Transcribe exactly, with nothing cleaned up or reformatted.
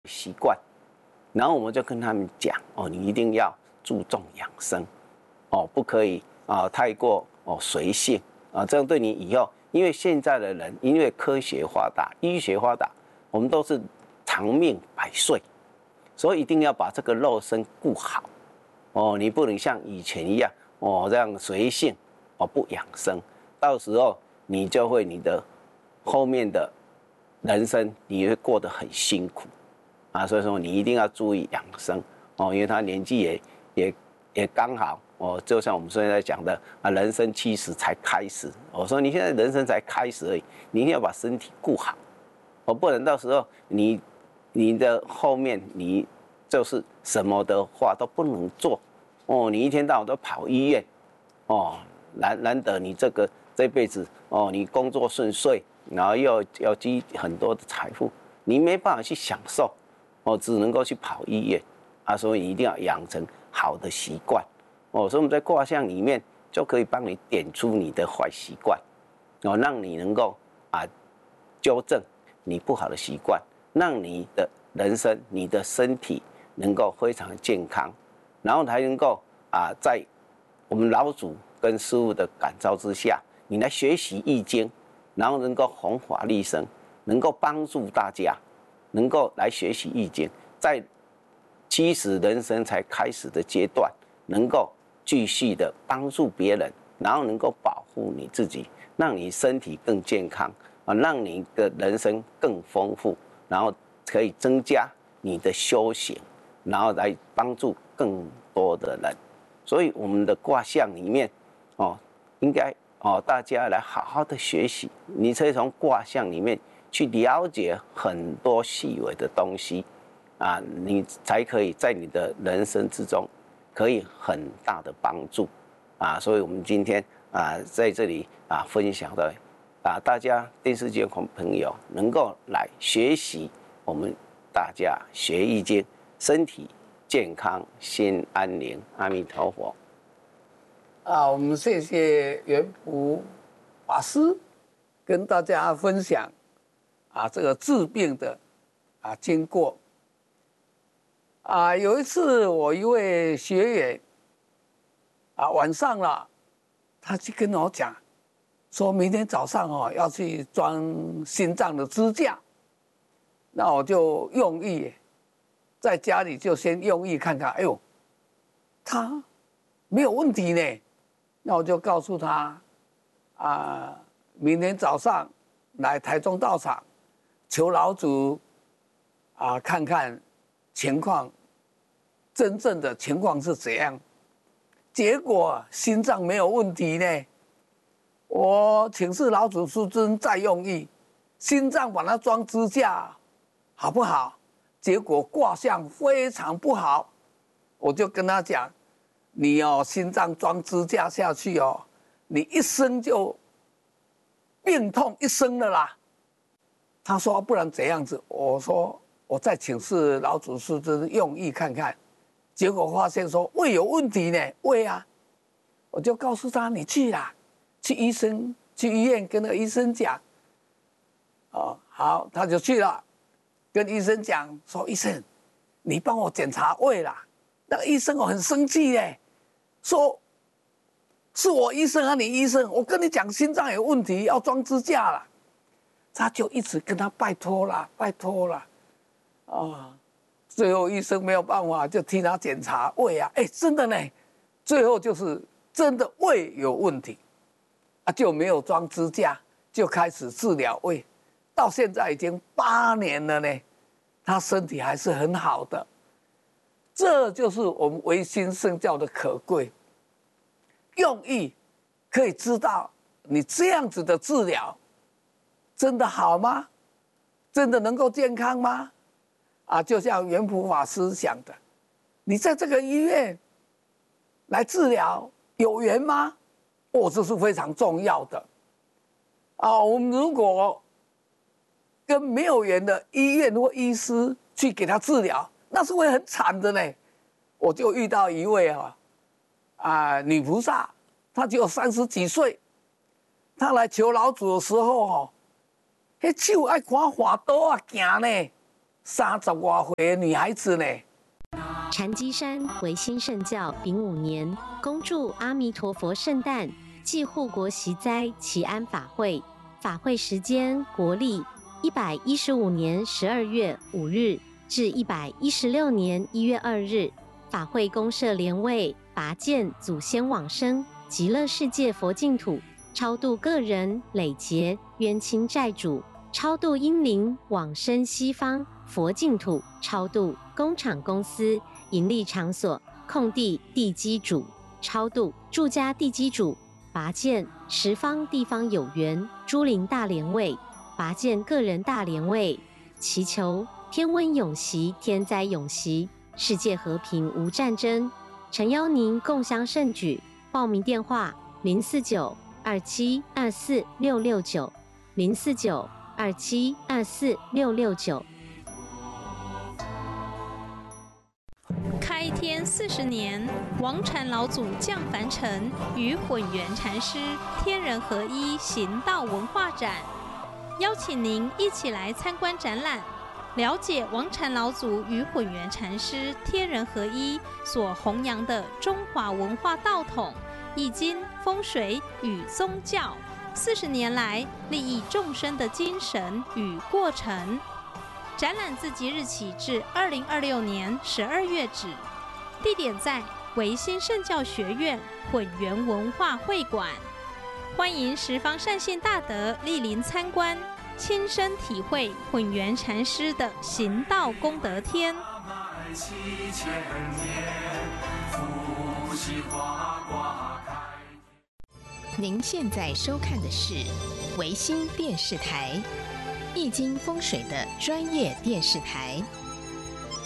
习惯，然后我们就跟他们讲哦，你一定要注重养生，哦，不可以啊太过哦随性啊，这样对你以后，因为现在的人因为科学发达、医学发达，我们都是长命百岁，所以一定要把这个肉身顾好哦，你不能像以前一样哦这样随性哦不养生，到时候你就会你的后面的人生你会过得很辛苦。啊，所以说你一定要注意养生哦，因为他年纪也也也刚好哦，就像我们现在讲的啊，人生七十才开始。我说你现在人生才开始而已，你一定要把身体顾好，哦，不然到时候你你的后面你就是什么的话都不能做哦，你一天到晚都跑医院哦，难难得你这个这辈子哦，你工作顺遂，然后又要积很多的财富，你没办法去享受。哦，只能够去跑医院啊，所以你一定要养成好的习惯哦。所以我们在卦象里面就可以帮你点出你的坏习惯哦，让你能够啊纠正你不好的习惯，让你的人生、你的身体能够非常健康，然后才能够啊在我们老祖跟师父的感召之下，你来学习易经，然后能够弘法利生，能够帮助大家。能够来学习易经，在七十人生才开始的阶段，能够继续的帮助别人，然后能够保护你自己，让你身体更健康啊，让你的人生更丰富，然后可以增加你的修行，然后来帮助更多的人。所以我们的卦象里面，哦，应该哦大家来好好的学习，你可以从卦象里面。去了解很多细微的东西，啊，你才可以在你的人生之中，可以很大的帮助，啊，所以我们今天啊在这里啊分享的，啊大家电视监控朋友能够来学习，我们大家学易经，身体健康，心安宁，阿弥陀佛。 啊，我们谢谢元福法师跟大家分享。啊，这个治病的啊经过啊，有一次我一位学员啊晚上了，他去跟我讲，说明天早上哦要去装心脏的支架，那我就用意在家里就先用意看看，哎呦，他没有问题呢，那我就告诉他啊，明天早上来台中道场。求老祖啊，看看情况，真正的情况是怎样？结果心脏没有问题呢。我请示老祖师尊再用意，心脏把它装支架，好不好？结果卦象非常不好，我就跟他讲，你哦心脏装支架下去哦，你一生就病痛一生了啦。他说：“不然怎样子？”我说：“我再请示老祖师尊用意看看。”结果发现说胃有问题呢，胃啊，我就告诉他：“你去啦，去医生，去医院跟那个医生讲。”哦，好，他就去了，跟医生讲说：“医生，你帮我检查胃啦。”那个医生哦很生气耶，说：“是我医生啊，你医生，我跟你讲心脏有问题，要装支架了。”他就一直跟他拜托啦，拜托啦，啊，最后医生没有办法，就替他检查胃啊，哎，真的呢，最后就是真的胃有问题，啊，就没有装支架，就开始治疗胃，到现在已经八年了呢，他身体还是很好的，这就是我们唯心圣教的可贵，用意可以知道你这样子的治疗。真的好吗？真的能够健康吗？啊，就像元普法师讲的，你在这个医院来治疗有缘吗？哦，这是非常重要的。啊，我们如果跟没有缘的医院或医师去给他治疗，那是会很惨的呢。我就遇到一位啊，啊女菩萨，她只有三十几岁，她来求老祖的时候哦。迄手爱看花刀啊行呢， 三十多岁的女孩子呢。 禅机山维新圣教丙午年，恭祝阿弥陀佛圣诞暨护国息灾祈安法会。法会时间国历一百一十五年十二月五日至一百一十六年一月二日。法会公设莲位，拔剑祖先往生极乐世界佛净土，超度个人累劫冤亲债主，超度阴灵往生西方佛净土，超度工厂公司盈利场所空地地基主，超度住家地基主，拔剑十方地方有缘诸灵大莲位，拔剑个人大莲位，祈求天温永息，天灾永息，世界和平无战争。诚邀您共襄盛举，报名电话零四九二七二四六六九零四九二七二四六六九。 开天四十年，王禅老祖降凡尘，与混元禅师天人合一行道文化展，邀请您一起来参观展览，了解王禅老祖与混元禅师天人合一所弘扬的中华文化道统、易经、风水与宗教四十年来利益众生的精神与过程。展览自即日起至二零二六年十二月止，地点在维新圣教学院混元文化会馆。欢迎十方善信大德莅临参观，亲身体会混元禅师的行道功德天。 您现在收看的是维新电视台，易经风水的专业电视台。